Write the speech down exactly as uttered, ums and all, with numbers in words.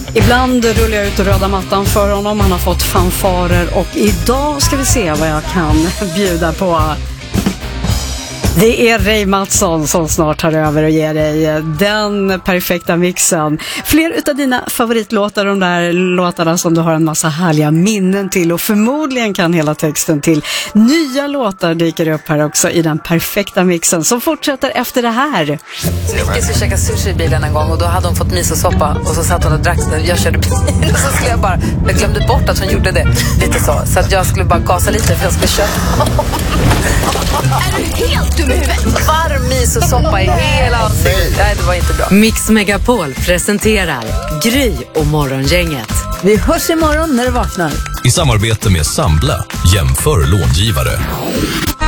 Ibland rullar jag ut röda mattan för honom. Han har fått fanfarer och idag ska vi se vad jag kan bjuda på. Det är Ray Mattsson som snart tar över och ger dig den perfekta mixen. Fler utav dina favoritlåtar, de där låtarna som du har en massa härliga minnen till, och förmodligen kan hela texten till. Nya låtar dyker upp här också i den perfekta mixen som fortsätter efter det här. Micke skulle käka sushi i bilen en gång och då hade hon fått misosoppa och så satt hon och drack den. Jag körde bil och så skulle jag bara, jag glömde bort att hon gjorde det lite så. Så att jag skulle bara gasa lite för jag skulle köra. Är du helt dum i huvudet? Varm misosoppa i hela ansiktet. Nej, det var inte bra. Mix Megapol presenterar Gry och Morgongänget. Vi hörs imorgon när du vaknar. I samarbete med Sambla, jämför långivare.